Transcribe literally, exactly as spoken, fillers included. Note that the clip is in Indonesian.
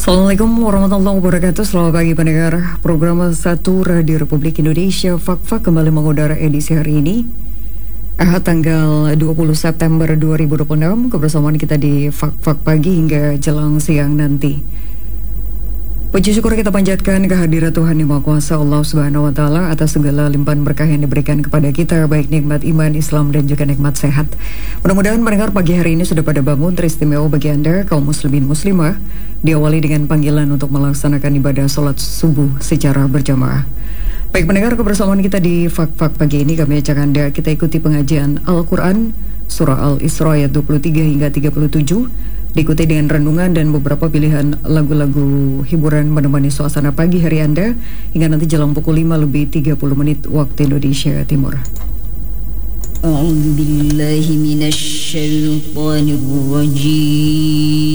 Assalamualaikum warahmatullahi wabarakatuh. Selamat pagi pendengar program satu Radio Republik Indonesia. Fak-Fak kembali mengudara edisi hari ini, Ahad tanggal dua puluh September dua ribu dua puluh enam. Kebersamaan kita di Fak-Fak pagi hingga jelang siang nanti. Puji syukur kita panjatkan kehadirat Tuhan Yang Maha Kuasa Allah Subhanahu wa Ta'ala atas segala limpahan berkah yang diberikan kepada kita, baik nikmat iman, Islam, dan juga nikmat sehat. Mudah-mudahan pendengar pagi hari ini sudah pada bangun teristimewa bagi Anda, kaum muslimin muslimah, diawali dengan panggilan untuk melaksanakan ibadah sholat subuh secara berjamaah. Baik pendengar, kebersamaan kita di Fak-Fak pagi ini kami ajak Anda kita ikuti pengajian Al-Quran Surah Al-Isra ayat dua puluh tiga hingga tiga puluh tujuh, diikuti dengan renungan dan beberapa pilihan lagu-lagu hiburan menemani suasana pagi hari Anda hingga nanti jelang pukul lima lebih tiga puluh menit waktu Indonesia Timur. A'udzu billahi minasy syaithanir rajim.